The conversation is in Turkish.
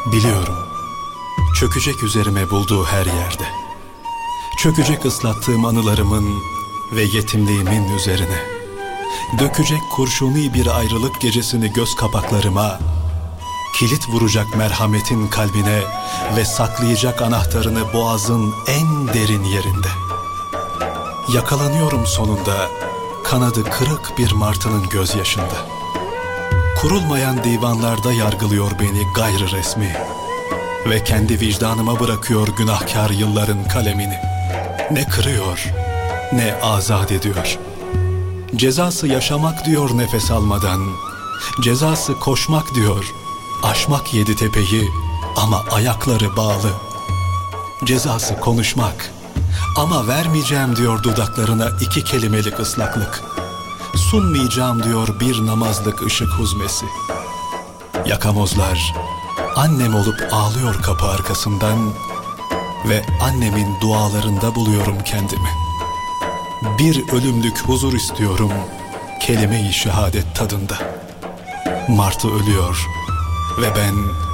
Biliyorum, çökecek üzerime bulduğu her yerde. Çökecek ıslattığım anılarımın ve yetimliğimin üzerine. Dökecek kurşuni bir ayrılık gecesini göz kapaklarıma. Kilit vuracak merhametin kalbine ve saklayacak anahtarını boğazın en derin yerinde. Yakalanıyorum sonunda, kanadı kırık bir martının gözyaşında. Kurulmayan divanlarda yargılıyor beni gayrı resmi ve kendi vicdanıma bırakıyor günahkar yılların kalemini. Ne kırıyor, ne azat ediyor. Cezası yaşamak diyor nefes almadan, cezası koşmak diyor, aşmak yedi tepeyi ama ayakları bağlı. Cezası konuşmak ama vermeyeceğim diyor dudaklarına iki kelimelik ıslaklık. Sunmayacağım diyor bir namazlık ışık huzmesi. Yakamozlar annem olup ağlıyor kapı arkasından ve annemin dualarında buluyorum kendimi. Bir ölümlük huzur istiyorum kelime-i şehadet tadında. Martı ölüyor ve ben